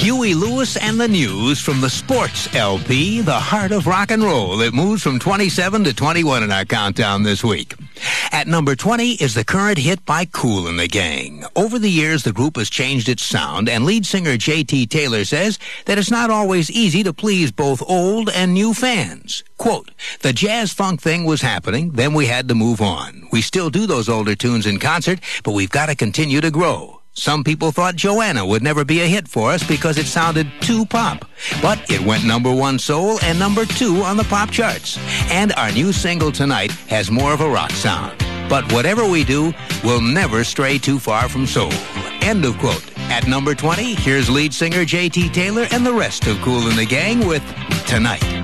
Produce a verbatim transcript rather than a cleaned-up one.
Huey Lewis and the News from the Sports L P, the heart of rock and roll. It moves from twenty-seven to twenty-one in our countdown this week. At number twenty is the current hit by Kool and the Gang. Over the years, the group has changed its sound, and lead singer J T Taylor says that it's not always easy to please both old and new fans. Quote, the jazz funk thing was happening, then we had to move on. We still do those older tunes in concert, but we've got to continue to grow. Some people thought Joanna would never be a hit for us because it sounded too pop. But it went number one soul and number two on the pop charts. And our new single tonight has more of a rock sound. But whatever we do, we'll never stray too far from soul. End of quote. At number twenty, here's lead singer J T Taylor and the rest of Kool and the Gang with Tonight.